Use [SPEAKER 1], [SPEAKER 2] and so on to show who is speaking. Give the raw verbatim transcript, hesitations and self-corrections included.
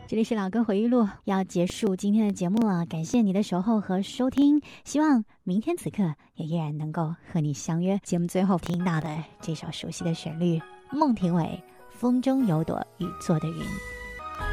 [SPEAKER 1] 这里是老歌回忆录，要结束今天的节目了，感谢你的守候和收听，希望明天此刻也依然能够和你相约。节目最后听到的这首熟悉的旋律，孟庭苇《风中有朵雨做的云》，